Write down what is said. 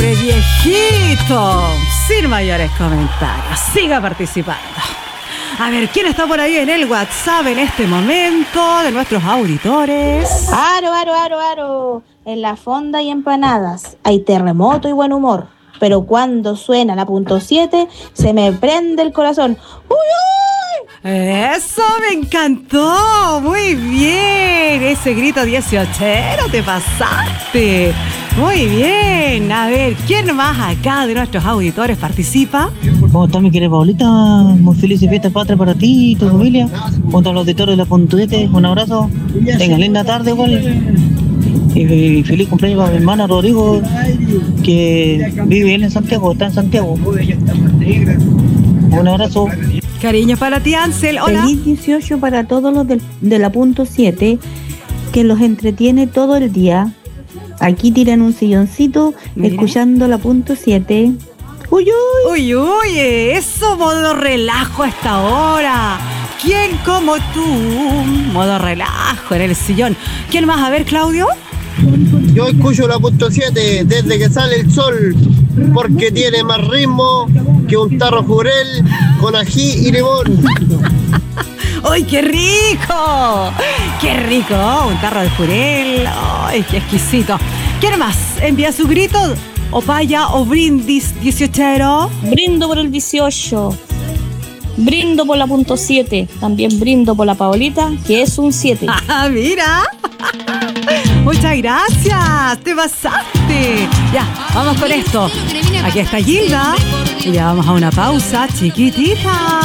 siempre, viejito. Sin mayores comentarios. Siga participando. A ver, ¿quién está por ahí en el WhatsApp en este momento de nuestros auditores? Aro. En la fonda y empanadas hay terremoto y buen humor. Pero cuando suena la punto 7, se me prende el corazón. ¡Uy, uy! Eso me encantó. Muy bien. Ese grito 18ero, te pasaste. Muy bien. A ver, ¿quién más acá de nuestros auditores participa? ¿Cómo estás, mi querida Paulita? Muy feliz y fiesta patria para ti y tu familia. Junto a los auditores de la Puntuete, un abrazo. Tengan linda tarde, igual. Y feliz cumpleaños para mi hermana Rodrigo, que vive él en Santiago, está en Santiago. Un abrazo. Cariño para ti, Ansel. Hola. Feliz 18 para todos los de la punto 7, que los entretiene todo el día. Aquí tiran un silloncito, Mira. Escuchando la punto 7. ¡Uy, uy! Uy, eso, modo relajo a esta hora. ¿Quién como tú? Modo relajo en el sillón. ¿Quién más? A ver, Claudio. Yo escucho la punto 7 desde que sale el sol, porque tiene más ritmo que un tarro jurel con ají y limón. ¡Ay, qué rico! ¡Qué rico! Un tarro de jurel. ¡Ay, qué exquisito! ¿Quién más? Envía su grito, o paya, o brindis 18ero. Brindo por el 18. Brindo por la punto 7. También brindo por la Paolita, que es un 7. ¡Ah, mira! Muchas gracias, te pasaste. Ya, vamos con esto. Aquí está Gilda y ya vamos a una pausa chiquitita.